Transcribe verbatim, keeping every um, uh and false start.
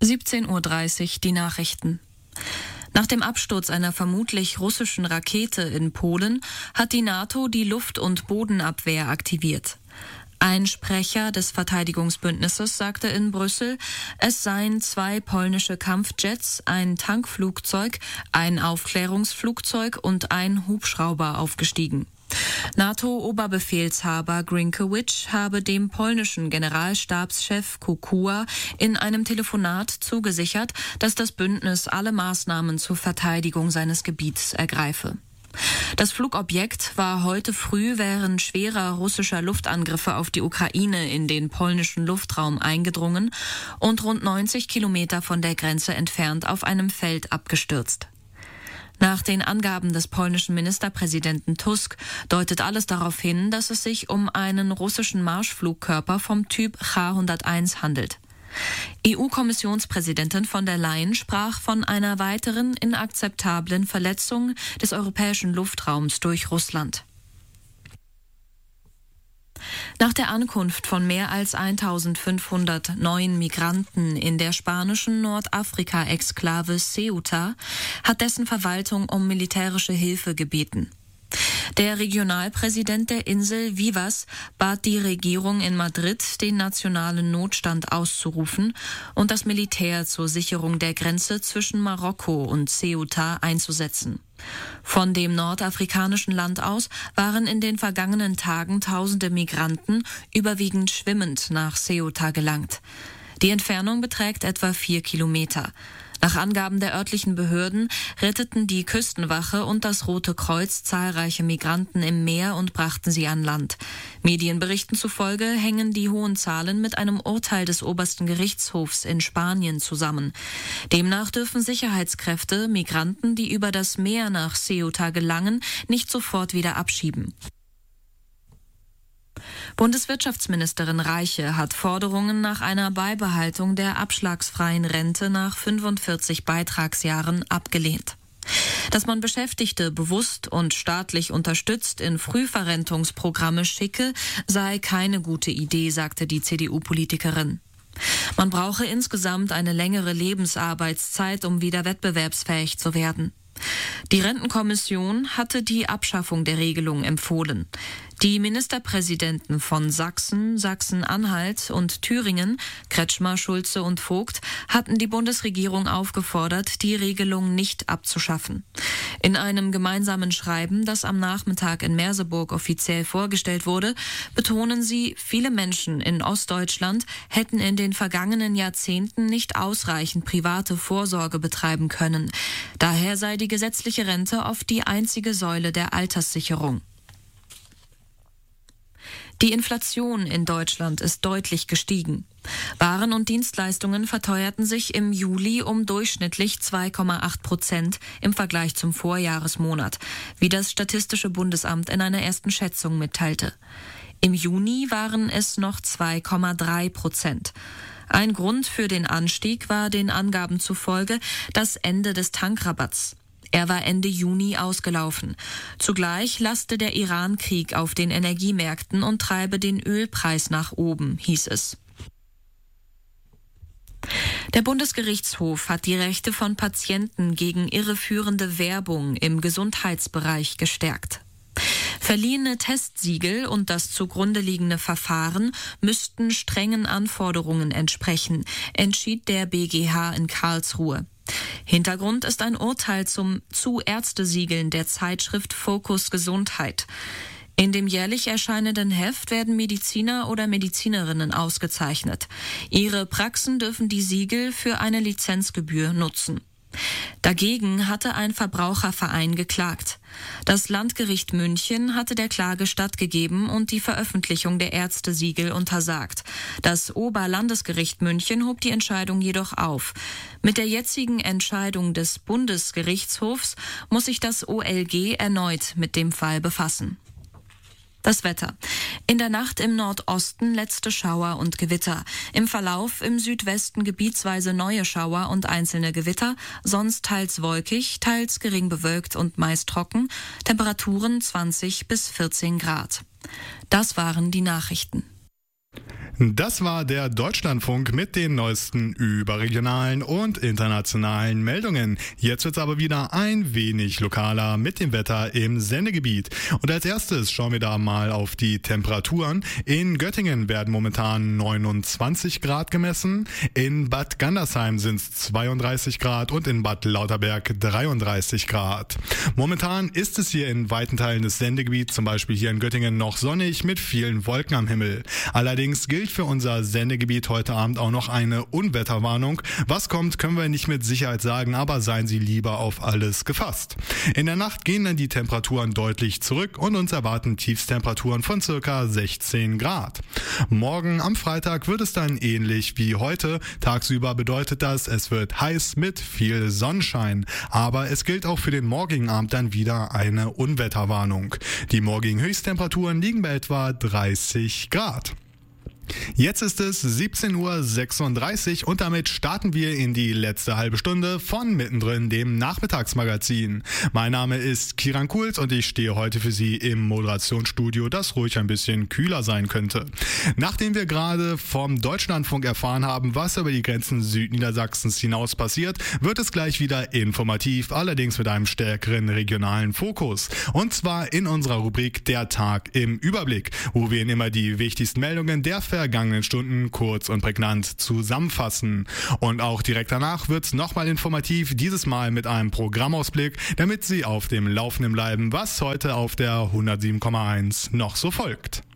siebzehn Uhr dreißig, die Nachrichten. Nach dem Absturz einer vermutlich russischen Rakete in Polen hat die NATO die Luft- und Bodenabwehr aktiviert. Ein Sprecher des Verteidigungsbündnisses sagte in Brüssel, es seien zwei polnische Kampfjets, ein Tankflugzeug, ein Aufklärungsflugzeug und ein Hubschrauber aufgestiegen. NATO-Oberbefehlshaber Grynkewicz habe dem polnischen Generalstabschef Kukua in einem Telefonat zugesichert, dass das Bündnis alle Maßnahmen zur Verteidigung seines Gebiets ergreife. Das Flugobjekt war heute früh während schwerer russischer Luftangriffe auf die Ukraine in den polnischen Luftraum eingedrungen und rund neunzig Kilometer von der Grenze entfernt auf einem Feld abgestürzt. Nach den Angaben des polnischen Ministerpräsidenten Tusk deutet alles darauf hin, dass es sich um einen russischen Marschflugkörper vom Typ Cha hunderteins handelt. E U-Kommissionspräsidentin von der Leyen sprach von einer weiteren inakzeptablen Verletzung des europäischen Luftraums durch Russland. Nach der Ankunft von mehr als eintausendfünfhundert neuen Migranten in der spanischen Nordafrika-Exklave Ceuta hat dessen Verwaltung um militärische Hilfe gebeten. Der Regionalpräsident der Insel Vivas bat die Regierung in Madrid, den nationalen Notstand auszurufen und das Militär zur Sicherung der Grenze zwischen Marokko und Ceuta einzusetzen. Von dem nordafrikanischen Land aus waren in den vergangenen Tagen tausende Migranten überwiegend schwimmend nach Ceuta gelangt. Die Entfernung beträgt etwa vier Kilometer. Nach Angaben der örtlichen Behörden retteten die Küstenwache und das Rote Kreuz zahlreiche Migranten im Meer und brachten sie an Land. Medienberichten zufolge hängen die hohen Zahlen mit einem Urteil des obersten Gerichtshofs in Spanien zusammen. Demnach dürfen Sicherheitskräfte Migranten, die über das Meer nach Ceuta gelangen, nicht sofort wieder abschieben. Bundeswirtschaftsministerin Reiche hat Forderungen nach einer Beibehaltung der abschlagsfreien Rente nach fünfundvierzig Beitragsjahren abgelehnt. Dass man Beschäftigte bewusst und staatlich unterstützt in Frühverrentungsprogramme schicke, sei keine gute Idee, sagte die C D U-Politikerin. Man brauche insgesamt eine längere Lebensarbeitszeit, um wieder wettbewerbsfähig zu werden. Die Rentenkommission hatte die Abschaffung der Regelung empfohlen. Die Ministerpräsidenten von Sachsen, Sachsen-Anhalt und Thüringen, Kretschmer, Schulze und Vogt, hatten die Bundesregierung aufgefordert, die Regelung nicht abzuschaffen. In einem gemeinsamen Schreiben, das am Nachmittag in Merseburg offiziell vorgestellt wurde, betonen sie, viele Menschen in Ostdeutschland hätten in den vergangenen Jahrzehnten nicht ausreichend private Vorsorge betreiben können. Daher sei die gesetzliche Rente oft die einzige Säule der Alterssicherung. Die Inflation in Deutschland ist deutlich gestiegen. Waren und Dienstleistungen verteuerten sich im Juli um durchschnittlich zwei Komma acht Prozent im Vergleich zum Vorjahresmonat, wie das Statistische Bundesamt in einer ersten Schätzung mitteilte. Im Juni waren es noch zwei Komma drei Prozent. Ein Grund für den Anstieg war den Angaben zufolge das Ende des Tankrabatts. Er war Ende Juni ausgelaufen. Zugleich laste der Iran-Krieg auf den Energiemärkten und treibe den Ölpreis nach oben, hieß es. Der Bundesgerichtshof hat die Rechte von Patienten gegen irreführende Werbung im Gesundheitsbereich gestärkt. Verliehene Testsiegel und das zugrunde liegende Verfahren müssten strengen Anforderungen entsprechen, entschied der B G H in Karlsruhe. Hintergrund ist ein Urteil zum zu Ärztesiegeln der Zeitschrift Focus Gesundheit. In dem jährlich erscheinenden Heft werden Mediziner oder Medizinerinnen ausgezeichnet. Ihre Praxen dürfen die Siegel für eine Lizenzgebühr nutzen. Dagegen hatte ein Verbraucherverein geklagt. Das Landgericht München hatte der Klage stattgegeben und die Veröffentlichung der Ärztesiegel untersagt. Das Oberlandesgericht München hob die Entscheidung jedoch auf. Mit der jetzigen Entscheidung des Bundesgerichtshofs muss sich das O L G erneut mit dem Fall befassen. Das Wetter. In der Nacht im Nordosten letzte Schauer und Gewitter. Im Verlauf im Südwesten gebietsweise neue Schauer und einzelne Gewitter, sonst teils wolkig, teils gering bewölkt und meist trocken. Temperaturen zwanzig bis vierzehn Grad. Das waren die Nachrichten. Das war der Deutschlandfunk mit den neuesten überregionalen und internationalen Meldungen. Jetzt wird's aber wieder ein wenig lokaler mit dem Wetter im Sendegebiet. Und als erstes schauen wir da mal auf die Temperaturen. In Göttingen werden momentan neunundzwanzig Grad gemessen, in Bad Gandersheim sind's zweiunddreißig Grad und in Bad Lauterberg dreiunddreißig Grad. Momentan ist es hier in weiten Teilen des Sendegebiets, zum Beispiel hier in Göttingen, noch sonnig mit vielen Wolken am Himmel. Allerdings gilt für unser Sendegebiet heute Abend auch noch eine Unwetterwarnung. Was kommt, können wir nicht mit Sicherheit sagen, aber seien Sie lieber auf alles gefasst. In der Nacht gehen dann die Temperaturen deutlich zurück und uns erwarten Tiefstemperaturen von circa sechzehn Grad. Morgen am Freitag wird es dann ähnlich wie heute. Tagsüber bedeutet das, es wird heiß mit viel Sonnenschein. Aber es gilt auch für den morgigen Abend dann wieder eine Unwetterwarnung. Die morgigen Höchsttemperaturen liegen bei etwa dreißig Grad. Jetzt ist es siebzehn Uhr sechsunddreißig und damit starten wir in die letzte halbe Stunde von Mittendrin, dem Nachmittagsmagazin. Mein Name ist Kiran Kult und ich stehe heute für Sie im Moderationsstudio, das ruhig ein bisschen kühler sein könnte. Nachdem wir gerade vom Deutschlandfunk erfahren haben, was über die Grenzen Südniedersachsens hinaus passiert, wird es gleich wieder informativ, allerdings mit einem stärkeren regionalen Fokus. Und zwar in unserer Rubrik Der Tag im Überblick, wo wir Ihnen immer die wichtigsten Meldungen der vergangenen Stunden kurz und prägnant zusammenfassen. Und auch direkt danach wird's nochmal informativ, dieses Mal mit einem Programmausblick, damit Sie auf dem Laufenden bleiben, was heute auf der hundertsieben Komma eins noch so folgt.